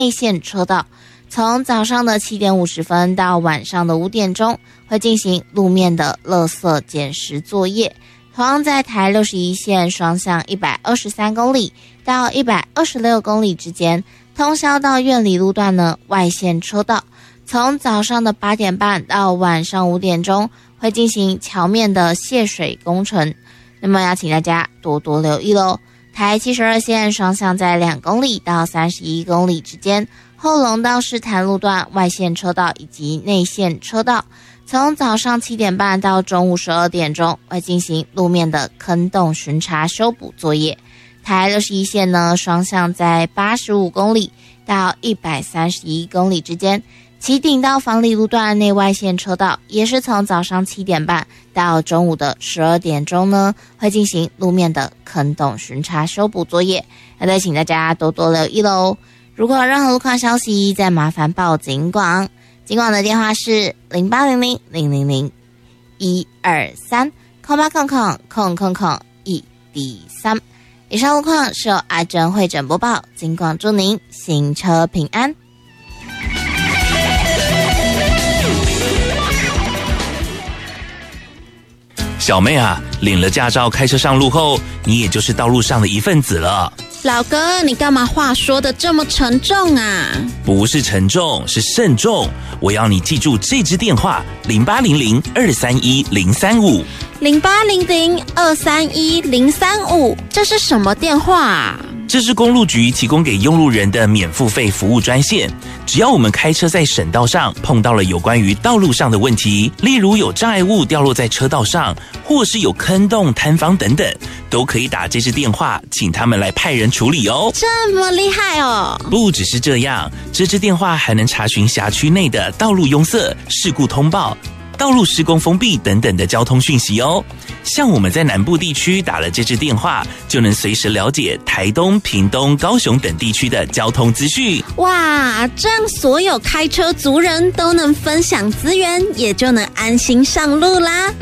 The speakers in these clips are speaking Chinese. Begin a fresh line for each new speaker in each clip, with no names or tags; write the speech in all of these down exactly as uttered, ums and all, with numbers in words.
内线车道，从早上的七点五十分到晚上的五点钟会进行路面的垃圾捡拾作业。同样在台六十一线双向一百二十三公里到一百二十六公里之间，通霄到苑里路段呢外线车道，从早上的八点半到晚上五点钟会进行桥面的泄水工程。那么要请大家多多留意咯。台七十二线双向在两公里到三十一公里之间，后龙到士坛路段外线车道以及内线车道，从早上七点半到中午十二点钟会进行路面的坑洞巡查修补作业。台六十一线呢，双向在八十五公里到一百三十一公里之间，旗顶到房里路段内外线车道也是从早上七点半到中午的十二点钟呢，会进行路面的坑洞巡查修补作业。那再请大家多多留意咯。如果有任何路况消息，再麻烦报警广。警广的电话是零八零零零零零一二三空八空空空空空一 D 三。以上路况是由阿珍会诊播报，警广祝您行车平安。
小妹啊，领了驾照开车上路后，你也就是道路上的一份子了。
老哥，你干嘛话说得这么沉重啊？
不是沉重，是慎重。我要你记住这支电话：零八零零二三一零三五。
零八零零二三一零三五，这是什么电话啊？
这是公路局提供给用路人的免付费服务专线。只要我们开车在省道上碰到了有关于道路上的问题，例如有障碍物掉落在车道上，或是有坑洞、坍方等等，都可以打这支电话，请他们来派人处理哦。
这么厉害哦！
不只是这样，这支电话还能查询辖区内的道路拥塞、事故通报、道路施工封闭等等的交通讯息哦。像我们在南部地区打了这支电话，就能随时了解台东、屏东、高雄等地区的交通资讯。
哇，这样所有开车族人都能分享资源，也就能安心上路啦。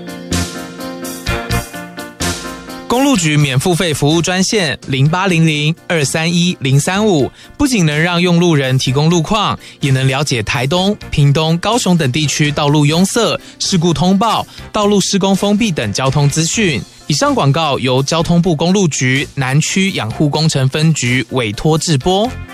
公路局免付费服务专线零八零零二三一零三五，不仅能让用路人提供路况，也能了解台东、屏东、高雄等地区道路拥塞、事故通报、道路施工封闭等交通资讯。以上广告由交通部公路局南区养护工程分局委托制播。